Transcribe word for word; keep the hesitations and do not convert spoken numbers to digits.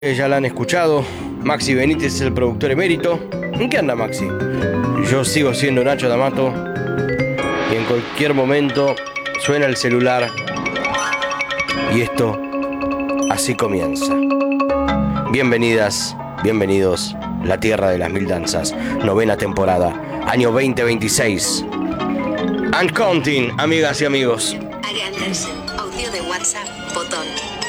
Ya la han escuchado. Maxi Benítez es el productor emérito. ¿En qué anda Maxi? Yo sigo siendo Nacho D'Amato. Y en cualquier momento suena el celular. Y esto así comienza. Bienvenidas, bienvenidos. La Tierra de las Mil Danzas. Novena temporada. Año veinte veintiséis. And counting, amigas y amigos. Área Andersen. Audio de WhatsApp. Botón.